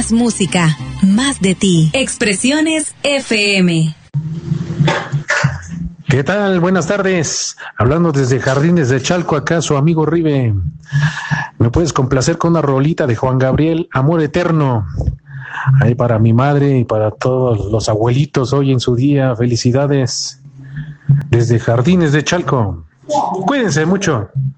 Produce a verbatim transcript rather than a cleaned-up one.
Más música, más de ti. Expresiones F M. ¿Qué tal? Buenas tardes. Hablando desde Jardines de Chalco, acá su amigo Ribe. ¿Me puedes complacer con una rolita de Juan Gabriel, Amor Eterno? Ahí para mi madre y para todos los abuelitos hoy en su día. Felicidades. Desde Jardines de Chalco. Cuídense mucho.